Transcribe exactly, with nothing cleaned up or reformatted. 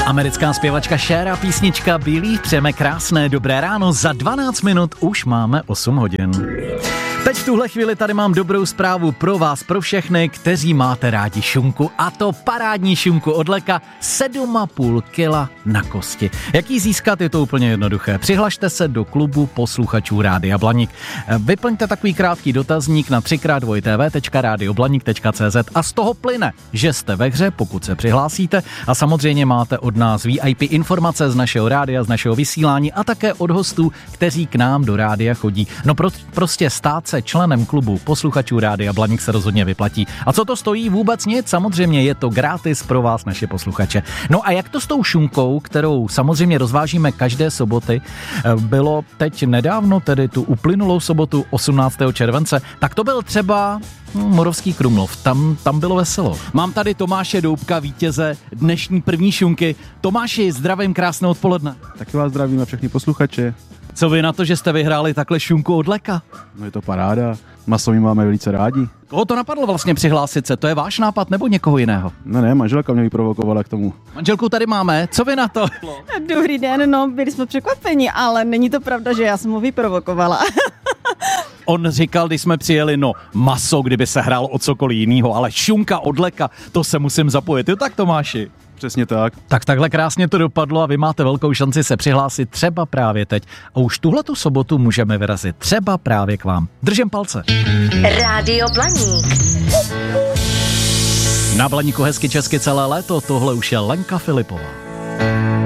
Americká zpěvačka Cher a písnička Bílý. Přejeme krásné dobré ráno. Za dvanáct minut už máme osm hodin. Teď v tuhle chvíli tady mám dobrou zprávu pro vás, pro všechny, kteří máte rádi šunku. A to parádní šunku od Leka, sedm a půl kila na kosti. Jak ji získat, je to úplně jednoduché. Přihlašte se do klubu posluchačů Rádia Blaník. Vyplňte takový krátký dotazník na tři krát dvojité té vé tečka radioblaník tečka cé zet a z toho plyne, že jste ve hře, pokud se přihlásíte. A samozřejmě máte od nás V I P informace z našeho rádia, z našeho vysílání a také od hostů, kteří k nám do rádia chodí. No pro, prostě stát se členem klubu posluchačů Rádia Blaník se rozhodně vyplatí. A co to stojí? Vůbec nic, samozřejmě je to gratis pro vás, naše posluchače. No a jak to s tou šunkou, kterou samozřejmě rozvážíme každé soboty, bylo teď nedávno, tedy tu uplynulou sobotu osmnáctého července, tak to byl třeba no, Moravský Krumlov, tam, tam bylo veselo. Mám tady Tomáše Doubka, vítěze dnešní první šunky. Tomáši, zdravím, krásné odpoledne. Taky vás zdravím a všechny posluchače. Co vy na to, že jste vyhráli takhle šunku od Leka? No je to paráda, maso my máme velice rádi. Koho to napadlo vlastně přihlásit se? To je váš nápad nebo někoho jiného? No ne, manželka mě vyprovokovala k tomu. Manželku tady máme, co vy na to? Dobrý den, no byli jsme překvapeni, ale není to pravda, že já jsem ho vyprovokovala. On říkal, když jsme přijeli, no maso, kdyby se hrálo o cokoliv jinýho, ale šunka od Leka, to se musím zapojit. Jo tak, Tomáši? Přesně tak. Tak takhle krásně to dopadlo a vy máte velkou šanci se přihlásit třeba právě teď. A už tuhletu sobotu můžeme vyrazit třeba právě k vám. Držím palce. Rádio Blaník. Na Blaníku hezky česky celé léto, tohle už je Lenka Filipová.